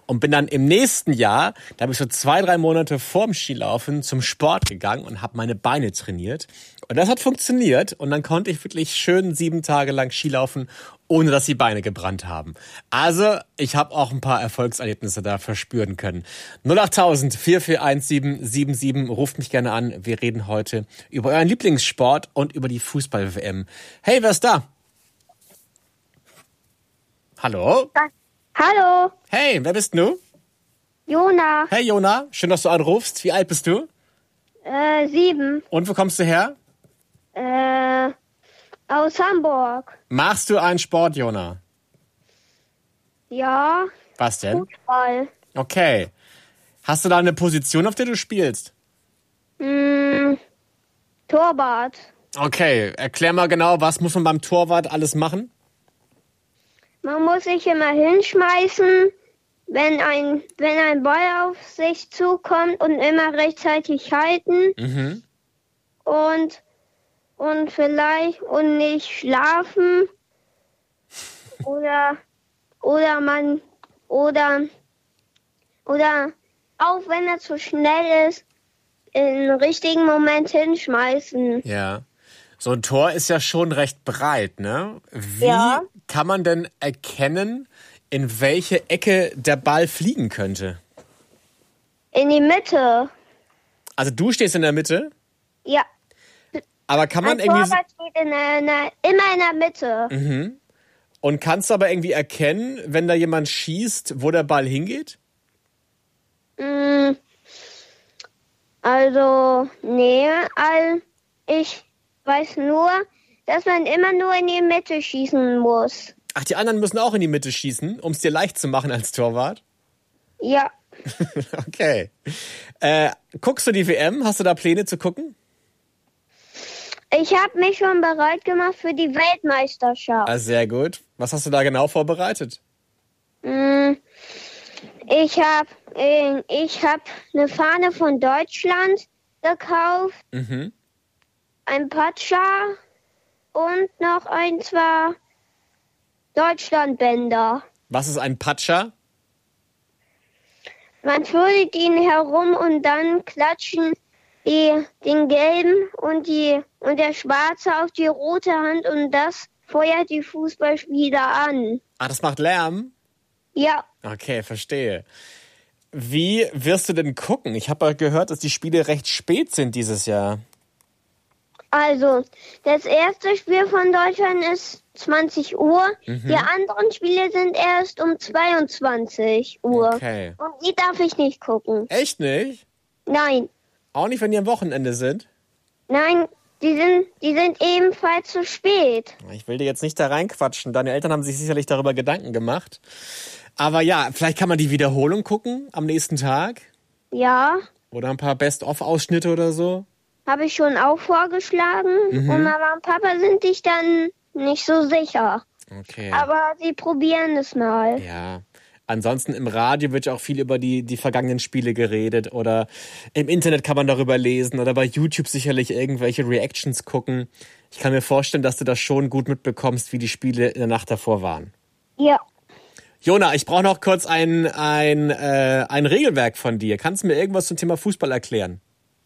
und bin dann im nächsten Jahr, da habe ich so 2-3 Monate vorm Skilaufen zum Sport gegangen und habe meine Beine trainiert. Und das hat funktioniert und dann konnte ich wirklich schön 7 Tage lang Skilaufen, ohne dass die Beine gebrannt haben. Also, ich habe auch ein paar Erfolgserlebnisse da verspüren können. 08000 4417 77, ruft mich gerne an. Wir reden heute über euren Lieblingssport und über die Fußball-WM. Hey, wer ist da? Hallo? Hallo, Hey, wer bist du? Jona, Hey Jona, schön, dass du anrufst. Wie alt bist du? 7, Und wo kommst du her? aus Hamburg. Machst du einen Sport, Jona? Ja, Was denn? Fußball. Okay. Hast du da eine Position, auf der du spielst? Torwart. Okay, erklär mal genau, was muss man beim Torwart alles machen? Man muss sich immer hinschmeißen, wenn ein Ball auf sich zukommt und immer rechtzeitig halten und vielleicht und nicht schlafen oder auch wenn er zu schnell ist, im richtigen Moment hinschmeißen. Ja. So ein Tor ist ja schon recht breit, ne? Wie Ja. kann man denn erkennen, in welche Ecke der Ball fliegen könnte? In die Mitte. Also du stehst in der Mitte, Ja. aber kann man Ein irgendwie Torwart steht immer in der Mitte. und kannst du aber irgendwie erkennen, wenn da jemand schießt, wo der Ball hingeht? Also, nee, ich weiß nur, dass man immer nur in die Mitte schießen muss. Ach, die anderen müssen auch in die Mitte schießen, um es dir leicht zu machen als Torwart? Ja, Okay. Guckst du die WM? Hast du da Pläne zu gucken? ich habe mich schon bereit gemacht für die Weltmeisterschaft. Ah, sehr gut. Was hast du da genau vorbereitet? Ich habe eine Fahne von Deutschland gekauft, ein Patscha und noch zwei Deutschlandbänder. Was ist ein Patscha? Man schüttelt ihn herum und dann klatschen den gelben und der schwarze auf die rote Hand und das feuert die Fußballspieler an. Ah, das macht Lärm? Ja, Okay, verstehe. Wie wirst du denn gucken? Ich habe gehört, dass die Spiele recht spät sind dieses Jahr. also das erste Spiel von Deutschland ist 20 Uhr. Die anderen Spiele sind erst um 22 Uhr. Okay. Und die darf ich nicht gucken. Echt nicht? Nein, Auch nicht, wenn die am Wochenende sind? nein, die sind ebenfalls zu spät. Ich will dir jetzt nicht da reinquatschen. Deine Eltern haben sich sicherlich darüber Gedanken gemacht. Aber ja, vielleicht kann man die Wiederholung gucken am nächsten Tag. Ja, Oder ein paar Best-of-Ausschnitte oder so. habe ich schon auch vorgeschlagen. Und Mama und Papa sind sich dann nicht so sicher. Okay. Aber sie probieren es mal. Ja. Ansonsten im Radio wird ja auch viel über die vergangenen Spiele geredet oder im Internet kann man darüber lesen oder bei YouTube sicherlich irgendwelche Reactions gucken. Ich kann mir vorstellen, dass du das schon gut mitbekommst, wie die Spiele in der Nacht davor waren. Ja. Jona, ich brauche noch kurz ein Regelwerk von dir. Kannst du mir irgendwas zum Thema Fußball erklären?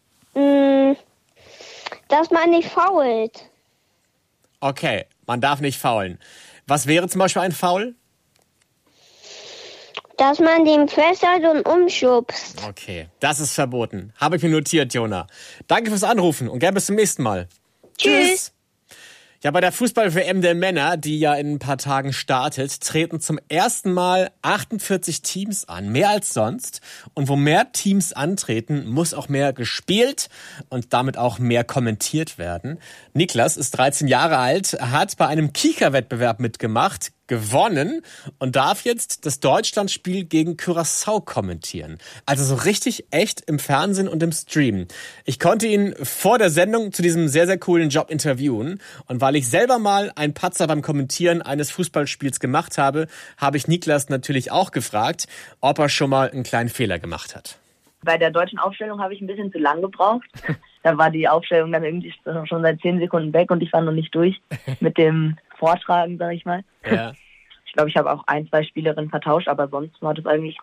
Dass man nicht fault. Okay, man darf nicht faulen. Was wäre zum Beispiel ein Foul? Dass man den fesselt und umschubst. Okay, das ist verboten. Habe ich mir notiert, Jona. Danke fürs Anrufen und gern bis zum nächsten Mal. Tschüss. Ja, bei der Fußball-WM der Männer, die ja in ein paar Tagen startet, treten zum ersten Mal 48 Teams an, mehr als sonst. Und wo mehr Teams antreten, muss auch mehr gespielt und damit auch mehr kommentiert werden. Niklas ist 13 Jahre alt, hat bei einem Kika-Wettbewerb mitgemacht, gewonnen und darf jetzt das Deutschlandspiel gegen Curaçao kommentieren. Also so richtig echt im Fernsehen und im Stream. Ich konnte ihn vor der Sendung zu diesem sehr, sehr coolen Job interviewen und weil ich selber mal einen Patzer beim Kommentieren eines Fußballspiels gemacht habe, habe ich Niklas natürlich auch gefragt, ob er schon mal einen kleinen Fehler gemacht hat. Bei der deutschen Aufstellung habe ich ein bisschen zu lang gebraucht. Da war die Aufstellung dann irgendwie schon seit 10 Sekunden weg und ich war noch nicht durch mit dem Vortragen, sag ich mal. Ja. Ich glaube, ich habe auch 1, 2 Spielerinnen vertauscht, aber sonst war das eigentlich